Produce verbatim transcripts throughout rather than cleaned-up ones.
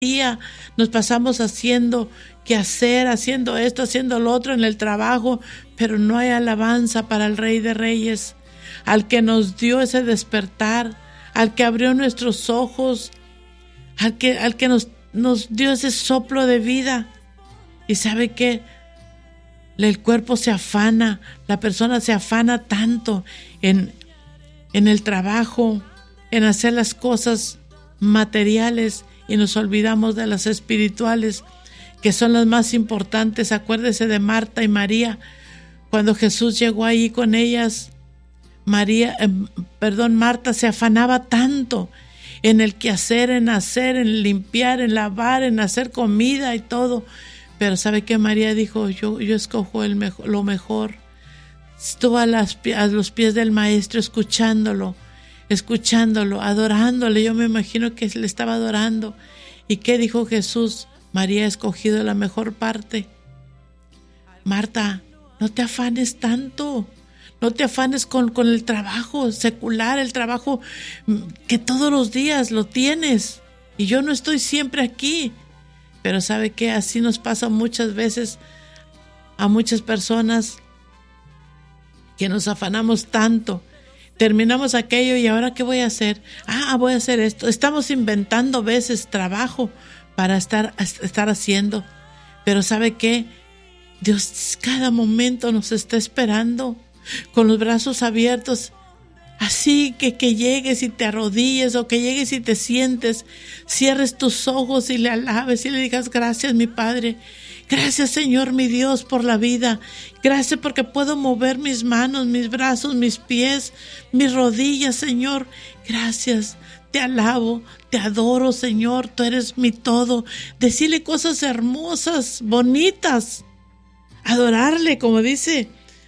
día nos pasamos haciendo qué hacer, haciendo esto, haciendo lo otro en el trabajo, pero no hay alabanza para el Rey de Reyes, al que nos dio ese despertar, al que abrió nuestros ojos, al que, al que nos, nos dio ese soplo de vida. Y ¿sabe qué? El cuerpo se afana, la persona se afana tanto en, en el trabajo, en hacer las cosas materiales, y nos olvidamos de las espirituales, que son las más importantes. Acuérdese de Marta y María. Cuando Jesús llegó ahí con ellas, María, eh, perdón, Marta se afanaba tanto en el quehacer, en hacer, en limpiar, en lavar, en hacer comida y todo. Pero ¿sabe qué? María dijo, yo, yo escojo el mejor, lo mejor. Estuvo a, las, a los pies del Maestro escuchándolo, escuchándolo, adorándole. Yo me imagino que le estaba adorando. ¿Y qué dijo Jesús? María ha escogido la mejor parte. Marta, no te afanes tanto. No te afanes con, con el trabajo secular, el trabajo que todos los días lo tienes. Y yo no estoy siempre aquí. Pero ¿sabe qué? Así nos pasa muchas veces a muchas personas que nos afanamos tanto. Terminamos aquello y ¿ahora qué voy a hacer? Ah, voy a hacer esto. Estamos inventando veces trabajo para estar, estar haciendo. Pero ¿sabe qué? Dios cada momento nos está esperando con los brazos abiertos. Así que que llegues y te arrodilles, o que llegues y te sientes, cierres tus ojos y le alabes y le digas, gracias mi Padre, gracias Señor mi Dios por la vida, gracias porque puedo mover mis manos, mis brazos, mis pies, mis rodillas, Señor, gracias, te alabo, te adoro Señor, tú eres mi todo. Decirle cosas hermosas, bonitas, adorarle, como dice...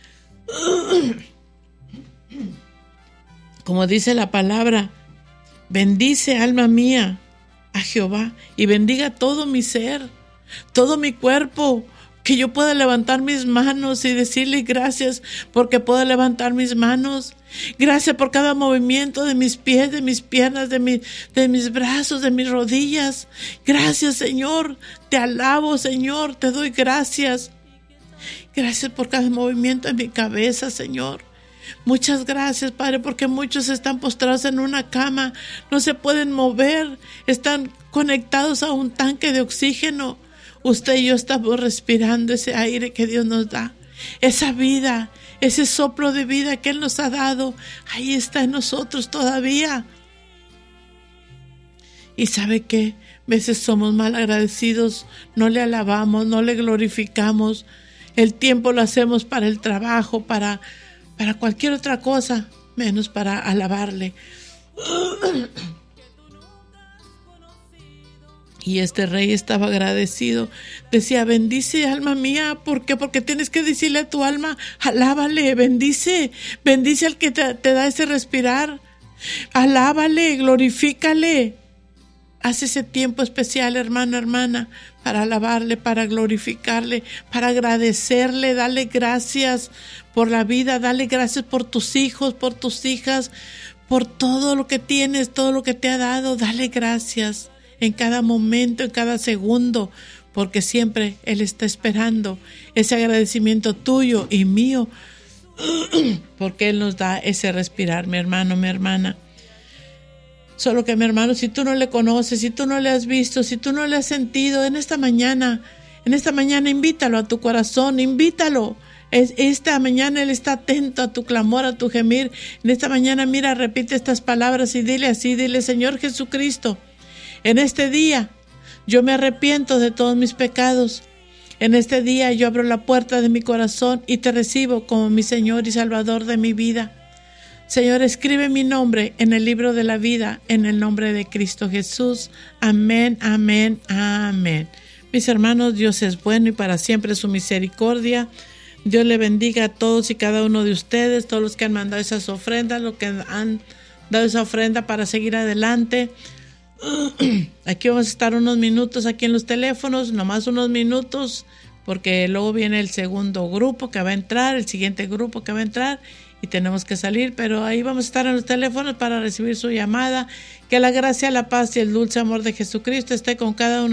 Como dice la palabra, bendice alma mía a Jehová y bendiga todo mi ser, todo mi cuerpo, que yo pueda levantar mis manos y decirle gracias porque puedo levantar mis manos. Gracias por cada movimiento de mis pies, de mis piernas, de, mi, de mis brazos, de mis rodillas. Gracias Señor, te alabo Señor, te doy gracias. Gracias por cada movimiento de mi cabeza Señor. Muchas gracias, Padre, porque muchos están postrados en una cama, no se pueden mover, están conectados a un tanque de oxígeno. Usted y yo estamos respirando ese aire que Dios nos da, esa vida, ese soplo de vida que Él nos ha dado, ahí está en nosotros todavía. Y ¿sabe qué? A veces somos mal agradecidos, no le alabamos, no le glorificamos, el tiempo lo hacemos para el trabajo, para... para cualquier otra cosa, menos para alabarle. Y este rey estaba agradecido. Decía, bendice alma mía. ¿Por qué? Porque tienes que decirle a tu alma, alábale, bendice, bendice al que te, te da ese respirar. Alábale, glorifícale. Haz ese tiempo especial, hermano, hermana, para alabarle, para glorificarle, para agradecerle, dale gracias por la vida, dale gracias por tus hijos, por tus hijas, por todo lo que tienes, todo lo que te ha dado, dale gracias en cada momento, en cada segundo, porque siempre Él está esperando ese agradecimiento tuyo y mío, porque Él nos da ese respirar, mi hermano, mi hermana. Solo que mi hermano, si tú no le conoces, si tú no le has visto, si tú no le has sentido, en esta mañana, en esta mañana invítalo a tu corazón, invítalo. Es, esta mañana Él está atento a tu clamor, a tu gemir. En esta mañana, mira, repite estas palabras y dile así, dile, Señor Jesucristo, en este día yo me arrepiento de todos mis pecados. En este día yo abro la puerta de mi corazón y te recibo como mi Señor y Salvador de mi vida. Señor, escribe mi nombre en el libro de la vida, en el nombre de Cristo Jesús. Amén, amén, amén. Mis hermanos, Dios es bueno y para siempre su misericordia. Dios le bendiga a todos y cada uno de ustedes, todos los que han mandado esas ofrendas, los que han dado esa ofrenda para seguir adelante. Aquí vamos a estar unos minutos aquí en los teléfonos, nomás unos minutos, porque luego viene el segundo grupo que va a entrar, el siguiente grupo que va a entrar. y tenemos que salir, pero ahí vamos a estar en los teléfonos para recibir su llamada. Que la gracia, la paz y el dulce amor de Jesucristo esté con cada uno